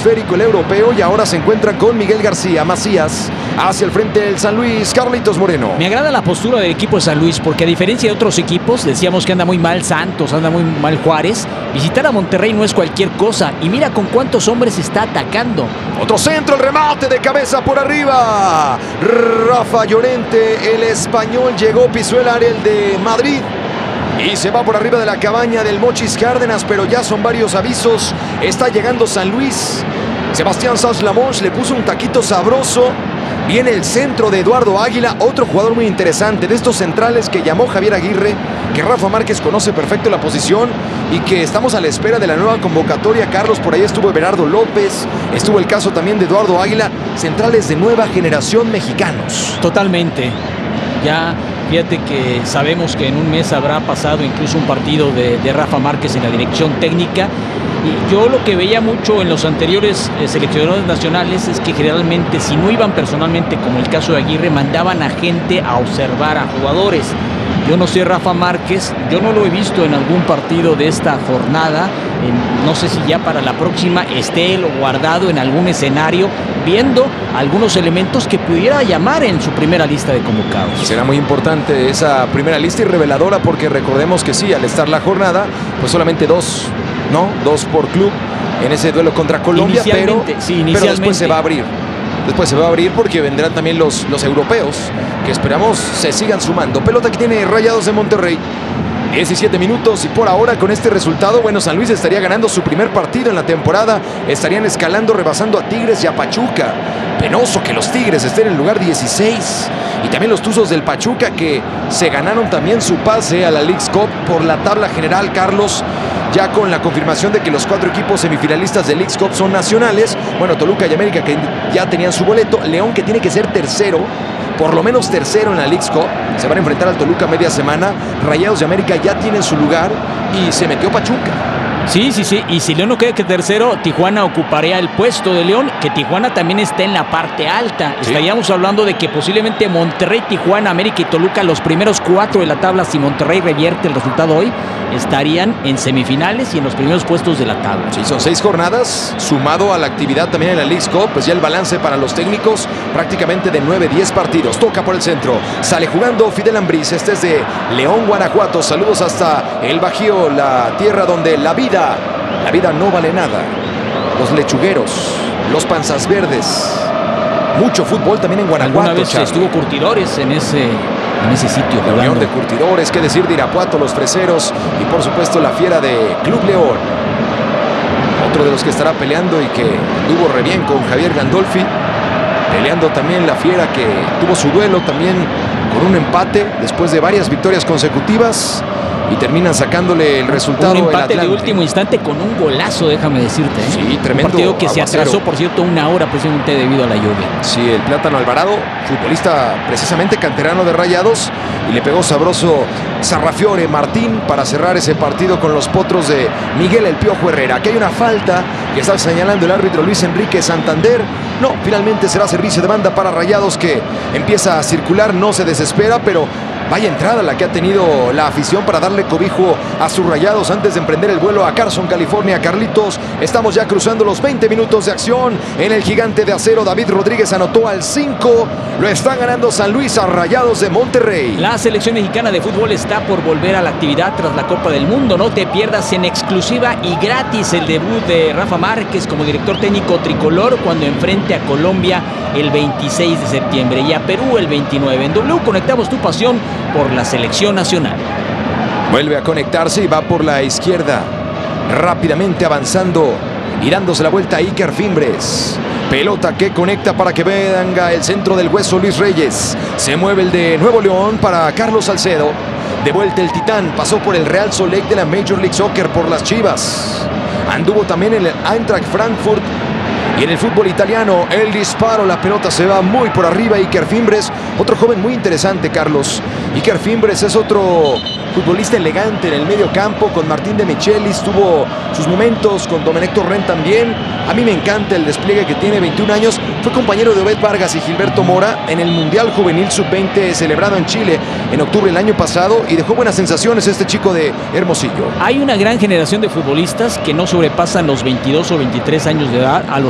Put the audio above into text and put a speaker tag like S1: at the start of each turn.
S1: esférico el europeo y ahora se encuentra con Miguel García Macías. Hacia el frente del San Luis, Carlitos Moreno.
S2: Me agrada la postura del equipo de San Luis porque a diferencia de otros equipos, decíamos que anda muy mal Santos, anda muy mal Juárez, visitar a Monterrey no es cualquier cosa y mira con cuántos hombres está atacando.
S1: Otro centro, el remate de cabeza por arriba. Rafa Llorente, el español, llegó, pisó el área, el de Madrid. Y se va por arriba de la cabaña del Mochis Cárdenas, pero ya son varios avisos. Está llegando San Luis. Sebastián Sanz Lamonche le puso un taquito sabroso. Viene el centro de Eduardo Águila, otro jugador muy interesante de estos centrales que llamó Javier Aguirre, que Rafa Márquez conoce perfecto la posición y que estamos a la espera de la nueva convocatoria. Carlos, por ahí estuvo Everardo López, estuvo el caso también de Eduardo Águila, centrales de nueva generación mexicanos.
S2: Totalmente. Ya fíjate que sabemos que en un mes habrá pasado incluso un partido de Rafa Márquez en la dirección técnica. Y yo lo que veía mucho en los anteriores seleccionadores nacionales es que generalmente si no iban personalmente, como el caso de Aguirre, mandaban a gente a observar a jugadores. Yo no sé Rafa Márquez, yo no lo he visto en algún partido de esta jornada. No sé si ya para la próxima esté él guardado en algún escenario, viendo algunos elementos que pudiera llamar en su primera lista de convocados.
S1: Será muy importante esa primera lista y reveladora porque recordemos que sí, al estar la jornada, pues solamente dos por club en ese duelo contra Colombia, pero después se va a abrir. Después se va a abrir porque vendrán también los europeos, que esperamos se sigan sumando. Pelota que tiene Rayados de Monterrey. 17 minutos y por ahora con este resultado, bueno, San Luis estaría ganando su primer partido en la temporada. Estarían escalando, rebasando a Tigres y a Pachuca. Penoso que los Tigres estén en el lugar 16. Y también los Tuzos del Pachuca que se ganaron también su pase a la Leagues Cup por la tabla general, Carlos. Ya con la confirmación de que los 4 equipos semifinalistas de Leagues Cup son nacionales. Bueno, Toluca y América que ya tenían su boleto. León que tiene que ser tercero, por lo menos tercero en la Leagues Cup. Se van a enfrentar al Toluca media semana. Rayados de América ya tienen su lugar y se metió Pachuca.
S2: Sí. Y si León no queda que tercero, Tijuana ocuparía el puesto de León, que Tijuana también está en la parte alta. Sí. Estaríamos hablando de que posiblemente Monterrey, Tijuana, América y Toluca, los primeros 4 de la tabla, si Monterrey revierte el resultado hoy, estarían en semifinales y en los primeros puestos de la tabla.
S1: Sí, son 6 jornadas, sumado a la actividad también en la Leagues Cup, pues ya el balance para los técnicos prácticamente de 9-10 partidos. Toca por el centro, sale jugando Fidel Ambriz, este es de León, Guanajuato. Saludos hasta el Bajío, la tierra donde la vida no vale nada. Los lechugueros, los panzas verdes, mucho fútbol también en Guanajuato.
S2: Alguna vez estuvo Curtidores en ese sitio.
S1: La Unión de Curtidores, qué decir de Irapuato, los Freseros y por supuesto la fiera de Club León. Otro de los que estará peleando y que tuvo re bien con Javier Gandolfi. Peleando también la fiera que tuvo su duelo también con un empate después de varias victorias consecutivas. Y terminan sacándole el resultado.
S2: Un empate de último instante con un golazo, déjame decirte.
S1: Sí, tremendo.
S2: Un partido que se atrasó, por cierto, 1 hora precisamente debido a la lluvia.
S1: Sí, el Plátano Alvarado, futbolista precisamente canterano de Rayados, y le pegó sabroso Sarrafiore Martín para cerrar ese partido con los potros de Miguel El Piojo Herrera. Aquí hay una falta que está señalando el árbitro Luis Enrique Santander. No, finalmente será servicio de banda para Rayados, que empieza a circular, no se desespera, pero vaya entrada la que ha tenido la afición para darle cobijo a sus Rayados antes de emprender el vuelo a Carson, California. Carlitos, estamos ya cruzando los 20 minutos de acción en el Gigante de Acero. David Rodríguez anotó al 5. Lo están ganando San Luis a Rayados de Monterrey.
S2: La selección mexicana de fútbol está por volver a la actividad tras la Copa del Mundo. No te pierdas en exclusiva y gratis el debut de Rafa Márquez como director técnico tricolor cuando enfrente a Colombia el 26 de septiembre y a Perú el 29. En W conectamos tu pasión por la selección nacional.
S1: Vuelve a conectarse y va por la izquierda, rápidamente avanzando y dándose la vuelta a Iker Fimbres. Pelota que conecta para que venga el centro del hueso Luis Reyes. Se mueve el de Nuevo León para Carlos Salcedo. De vuelta el Titán, pasó por el Real Salt Lake de la Major League Soccer, por las Chivas. Anduvo también en el Eintracht Frankfurt. Y en el fútbol italiano, el disparo, la pelota se va muy por arriba. Iker Fimbres, otro joven muy interesante, Carlos. Iker Fimbres es otro futbolista elegante en el medio campo. Con Martín de Michelis tuvo sus momentos, con Domenech Torrent también. A mí me encanta el despliegue que tiene, 21 años. Fue compañero de Obed Vargas y Gilberto Mora en el Mundial Juvenil Sub-20 celebrado en Chile en octubre del año pasado, y dejó buenas sensaciones este chico de Hermosillo.
S2: Hay una gran generación de futbolistas que no sobrepasan los 22 o 23 años de edad, a los